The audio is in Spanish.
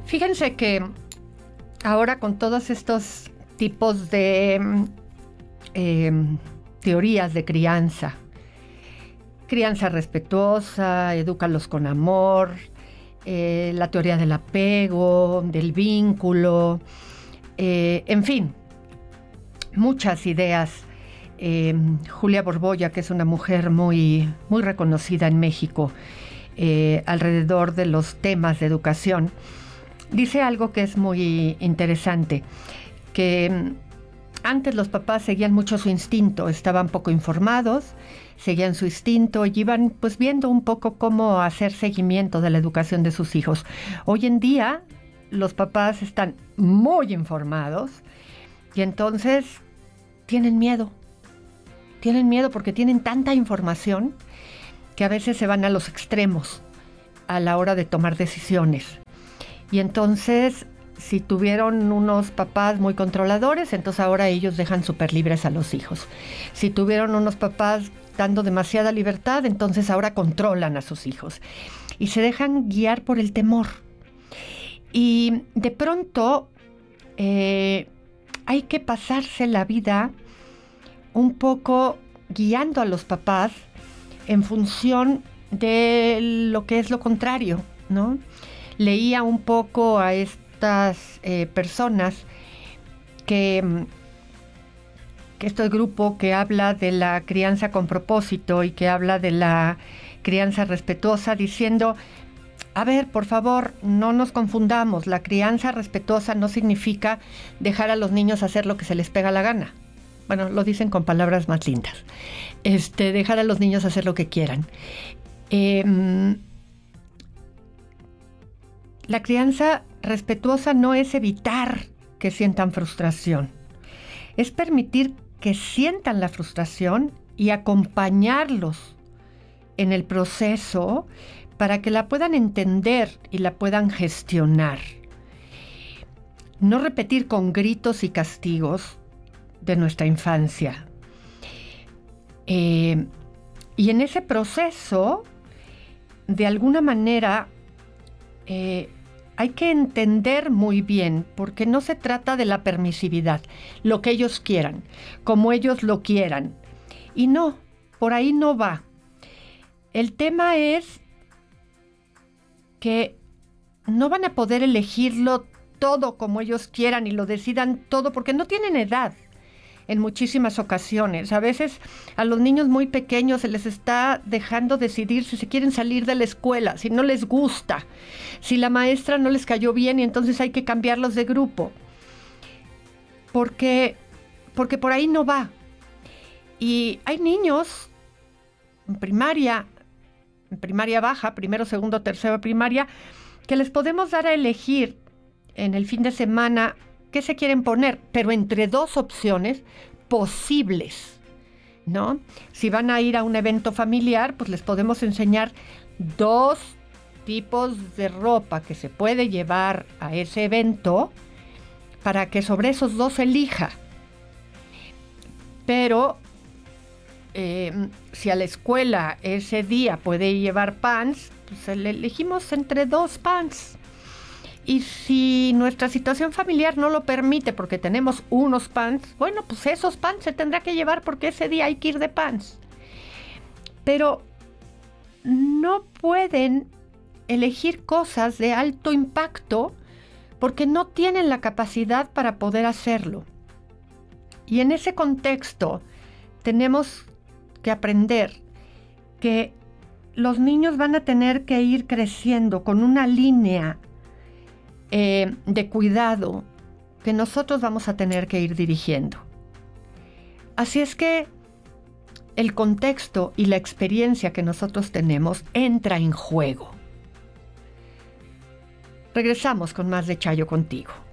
Fíjense que ahora con todos estos tipos de teorías de crianza respetuosa, edúcalos con amor, la teoría del apego, del vínculo, en fin, muchas ideas. Julia Borbolla, que es una mujer muy, muy reconocida en México alrededor de los temas de educación, dice algo que es muy interesante, que antes los papás seguían mucho su instinto, estaban poco informados, seguían su instinto y iban pues viendo un poco cómo hacer seguimiento de la educación de sus hijos. Hoy en día los papás están muy informados y entonces tienen miedo porque tienen tanta información que a veces se van a los extremos a la hora de tomar decisiones. Y entonces, si tuvieron unos papás muy controladores, entonces ahora ellos dejan súper libres a los hijos. Si tuvieron unos papás dando demasiada libertad, entonces ahora controlan a sus hijos. Y se dejan guiar por el temor. Y de pronto hay que pasarse la vida un poco guiando a los papás en función de lo que es lo contrario, ¿no? Leía un poco a estas personas que este grupo que habla de la crianza con propósito y que habla de la crianza respetuosa, diciendo, a ver, por favor, no nos confundamos, la crianza respetuosa no significa dejar a los niños hacer lo que se les pega la gana. Bueno, lo dicen con palabras más lindas. Dejar a los niños hacer lo que quieran. La crianza respetuosa no es evitar que sientan frustración. Es permitir que sientan la frustración y acompañarlos en el proceso para que la puedan entender y la puedan gestionar. No repetir con gritos y castigos de nuestra infancia. Y en ese proceso, de alguna manera, hay que entender muy bien, porque no se trata de la permisividad, lo que ellos quieran, como ellos lo quieran. Y no, por ahí no va. El tema es que no van a poder elegirlo todo como ellos quieran y lo decidan todo, porque no tienen edad. En muchísimas ocasiones. A veces a los niños muy pequeños se les está dejando decidir si se quieren salir de la escuela, si no les gusta, si la maestra no les cayó bien y entonces hay que cambiarlos de grupo. Porque por ahí no va. Y hay niños en primaria baja, primero, segundo, tercero, primaria, que les podemos dar a elegir en el fin de semana qué se quieren poner, pero entre dos opciones posibles, ¿no? Si van a ir a un evento familiar, pues les podemos enseñar dos tipos de ropa que se puede llevar a ese evento para que sobre esos dos elija. Pero si a la escuela ese día puede llevar pants, pues le elegimos entre dos pants. Y si nuestra situación familiar no lo permite porque tenemos unos pants, bueno, pues esos pants se tendrá que llevar porque ese día hay que ir de pants. Pero no pueden elegir cosas de alto impacto porque no tienen la capacidad para poder hacerlo. Y en ese contexto tenemos que aprender que los niños van a tener que ir creciendo con una línea de cuidado que nosotros vamos a tener que ir dirigiendo. Así es que el contexto y la experiencia que nosotros tenemos entra en juego. Regresamos con más de Chayo contigo.